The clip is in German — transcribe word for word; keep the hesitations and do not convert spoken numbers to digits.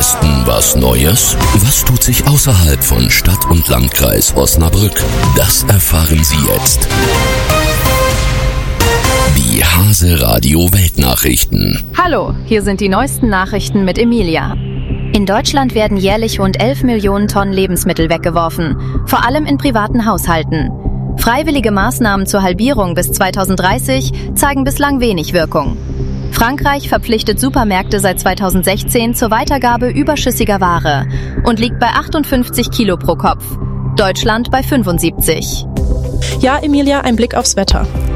Westen was Neues? Was tut sich außerhalb von Stadt und Landkreis Osnabrück? Das erfahren Sie jetzt. Die Hase Radio Weltnachrichten. Hallo, hier sind die neuesten Nachrichten mit Emilia. In Deutschland werden jährlich rund elf Millionen Tonnen Lebensmittel weggeworfen, vor allem in privaten Haushalten. Freiwillige Maßnahmen zur Halbierung bis zweitausenddreißig zeigen bislang wenig Wirkung. Frankreich verpflichtet Supermärkte seit zweitausendsechzehn zur Weitergabe überschüssiger Ware und liegt bei achtundfünfzig Kilo pro Kopf. Deutschland bei fünfundsiebzig. Ja, Emilia, ein Blick aufs Wetter.